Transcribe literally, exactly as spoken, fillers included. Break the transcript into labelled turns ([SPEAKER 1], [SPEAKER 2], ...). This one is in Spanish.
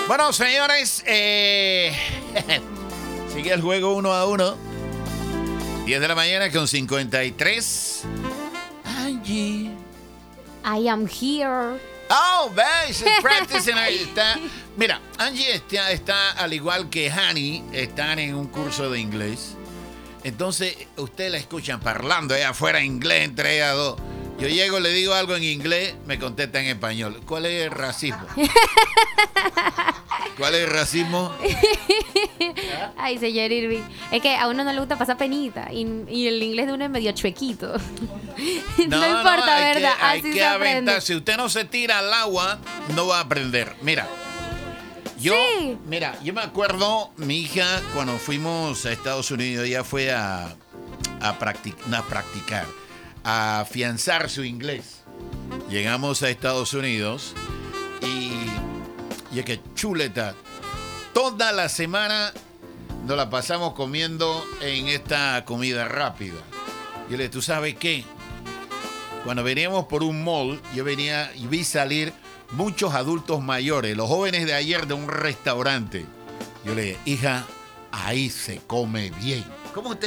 [SPEAKER 1] Bueno, señores, eh, sigue el juego uno a uno. diez de la mañana con cincuenta y tres. Angie.
[SPEAKER 2] I am here.
[SPEAKER 1] Oh, ves, practicing ahí está. Mira, Angie está, está al igual que Hani, están en un curso de inglés. Entonces, ustedes la escuchan parlando allá afuera inglés entre ellas dos. Yo llego, le digo algo en inglés, me contesta en español. ¿Cuál es el racismo? ¿Cuál es el racismo?
[SPEAKER 2] Ay, señor Irving. Es que a uno no le gusta pasar penita. Y, y el inglés de uno es medio chuequito. No, no importa,
[SPEAKER 1] hay
[SPEAKER 2] ¿verdad?
[SPEAKER 1] Que, hay
[SPEAKER 2] Así
[SPEAKER 1] que
[SPEAKER 2] se aprende.
[SPEAKER 1] aventar. Si usted no se tira al agua, no va a aprender. Mira. Yo,
[SPEAKER 2] Sí.
[SPEAKER 1] mira, yo me acuerdo, mi hija, cuando fuimos a Estados Unidos, ella fue a, a, practic, a practicar, a afianzar su inglés. Llegamos a Estados Unidos y, y es que chuleta, toda la semana nos la pasamos comiendo en esta comida rápida. Yo le dije, ¿tú sabes qué? Cuando veníamos por un mall, yo venía y vi salir muchos adultos mayores, los jóvenes de ayer de un restaurante. Yo le dije, hija, ahí se come bien. ¿Cómo usted